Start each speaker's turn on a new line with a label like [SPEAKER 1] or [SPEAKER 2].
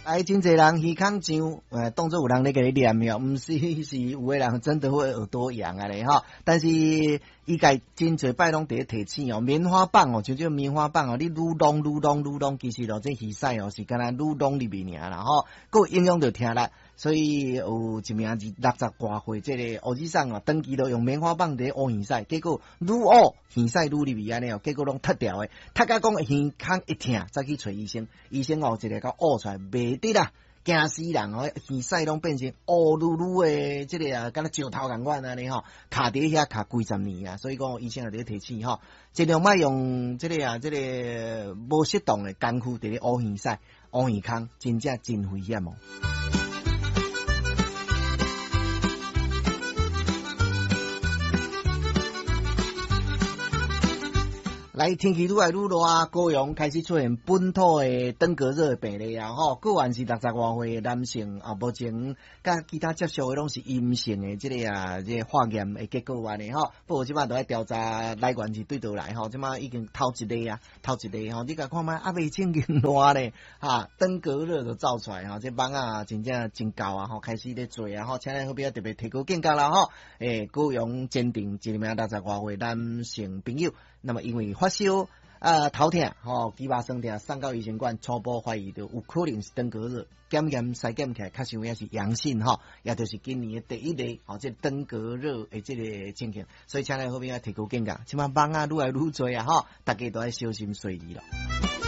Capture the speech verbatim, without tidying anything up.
[SPEAKER 1] 哎，真侪人耳孔上，呃，当作有人咧给你念了，毋是是有个人真的会耳朵痒啊咧吼。但是伊家真侪摆拢伫咧提醒哦，棉花棒哦，就叫棉花棒哦，你愈弄愈弄愈弄，其实咯这耳屎哦是敢若愈弄入面尔啦吼，佫影响到听力。所以有一名是六十多岁这个胡医生哦，长期都用棉花棒伫乌耳屎，结果愈乌耳屎愈入面安尼哦，结果拢脱掉诶，脱甲讲耳孔一痛，再去找医生，医生哦一个甲乌出来，袂得啦，惊死人哦，耳屎拢变成乌噜噜诶，这个啊，敢若石头共款安尼吼，卡伫遐卡几十年啊，所以讲医生也伫提醒吼，尽量莫用这个啊，这个无适当诶工具伫咧乌耳屎、乌耳孔，真正真危险哦。来，天气愈来愈热，高雄开始出现本土的登革热的病例啊！吼，个原是六十外岁的男性啊，目前甲其他接触的拢是阴性的，这个啊，这个化验的结果安尼吼。不过即摆都在调查来源是对倒来吼，即摆已经头一例啊，头一例吼，你甲看卖啊未正经热咧，哈，登革热就走出来吼，这蚊啊真正真高啊吼，开始咧做啊吼，请咱好比啊特别提高警觉啦吼，诶，高雄鉴定一名六十外岁男性朋友。那么因为发烧、呃头痛、吼肌肉酸痛，送到医生馆，初步怀疑就有可能是登革热，检验筛检起来，确实也是阳性吼，也就是今年的第一例吼，这登革热的这个情形，所以请咱后边要提高警觉，即马蚊啊愈来愈多啊吼，大家都要小心随意咯。